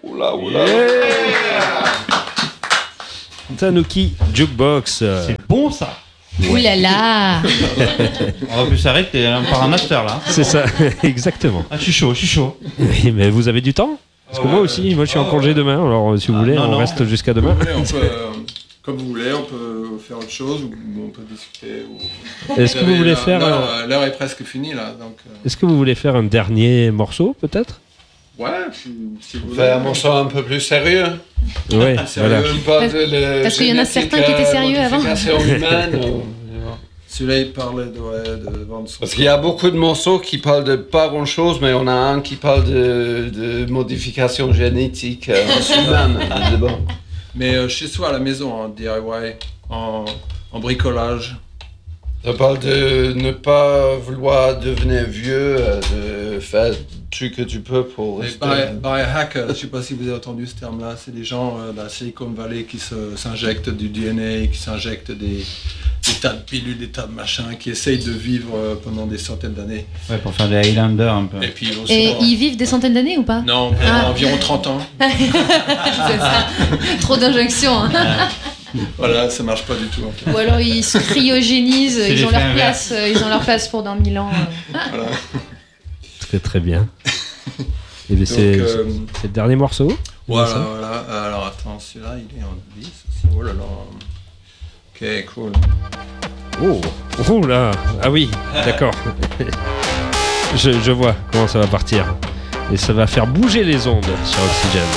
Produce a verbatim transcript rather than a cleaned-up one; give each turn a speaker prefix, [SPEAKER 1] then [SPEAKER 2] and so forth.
[SPEAKER 1] Oula, oula.
[SPEAKER 2] Yeah. Tanuki Jukebox.
[SPEAKER 3] C'est bon ça.
[SPEAKER 4] Ouh là là.
[SPEAKER 3] On va plus s'arrêter par un after là.
[SPEAKER 2] C'est ça, exactement.
[SPEAKER 3] Ah, je suis chaud, je suis chaud.
[SPEAKER 2] Oui, mais vous avez du temps ? Parce que moi aussi, moi je suis en congé demain, alors si vous
[SPEAKER 3] Ah,
[SPEAKER 2] voulez,
[SPEAKER 3] non,
[SPEAKER 2] on
[SPEAKER 3] non.
[SPEAKER 2] reste jusqu'à demain.
[SPEAKER 1] Oui, on peut, euh, comme vous voulez, on peut faire autre chose ou on peut discuter. Ou...
[SPEAKER 2] Est-ce que vous voulez
[SPEAKER 1] la-
[SPEAKER 2] faire
[SPEAKER 1] non,
[SPEAKER 2] euh,
[SPEAKER 1] l'heure est presque finie là, donc. euh,
[SPEAKER 2] Est-ce que vous voulez faire un dernier morceau, peut-être ?
[SPEAKER 1] Ouais, si, si vous
[SPEAKER 5] Faire un
[SPEAKER 1] voulez.
[SPEAKER 5] morceau un peu plus sérieux.
[SPEAKER 2] Ouais, voilà.
[SPEAKER 5] Qui parle de la
[SPEAKER 4] Parce qu'il y en a
[SPEAKER 5] génétique,
[SPEAKER 4] certains qui étaient
[SPEAKER 5] euh,
[SPEAKER 4] sérieux avant.
[SPEAKER 5] modification humaine, ou-
[SPEAKER 1] Celui-là, il parlait de, ouais, de vendre son.
[SPEAKER 5] Parce qu'il y a beaucoup de morceaux qui parlent de pas grand-chose, mais on a un qui parle de, de modification génétique euh, humaine. C'est bon.
[SPEAKER 1] Mais euh, chez soi à la maison, en D I Y, en, en bricolage.
[SPEAKER 5] Ça parle de ne pas vouloir devenir vieux, euh, de faire tout ce que tu peux pour
[SPEAKER 1] Les
[SPEAKER 5] rester.
[SPEAKER 1] bio- biohackers, je ne sais pas si vous avez entendu ce terme-là, c'est des gens euh, de la Silicon Valley qui se- s'injectent du D N A, qui s'injectent des, des tas de pilules, des tas de machins, qui essayent de vivre euh, pendant des centaines d'années.
[SPEAKER 3] Ouais, pour faire des Highlanders un peu.
[SPEAKER 1] Et puis ils vont
[SPEAKER 4] Et
[SPEAKER 1] souvent-
[SPEAKER 4] ils vivent des centaines d'années ou pas ?
[SPEAKER 1] Non, pendant
[SPEAKER 4] Ah.
[SPEAKER 1] environ trente ans.
[SPEAKER 4] C'est ça. Trop d'injections. Hein.
[SPEAKER 1] Voilà, ça marche pas du tout. En fait.
[SPEAKER 4] Ou alors ils se cryogénisent,
[SPEAKER 3] C'est
[SPEAKER 4] ils ont
[SPEAKER 3] l'effet
[SPEAKER 4] leur
[SPEAKER 3] inverse.
[SPEAKER 4] place, euh, ils ont leur place pour dans mille ans. euh.
[SPEAKER 1] Voilà.
[SPEAKER 2] Très très bien. Et bien,
[SPEAKER 1] Donc,
[SPEAKER 2] c'est
[SPEAKER 1] euh,
[SPEAKER 2] c'est le dernier morceau.
[SPEAKER 1] Voilà,
[SPEAKER 2] C'est ça
[SPEAKER 1] voilà. Alors attends, celui-là, il est en dix aussi. Oh là là. Ok, cool.
[SPEAKER 2] Oh, oh là, ah oui, d'accord. je, je vois comment ça va partir. Et ça va faire bouger les ondes sur Oxygène.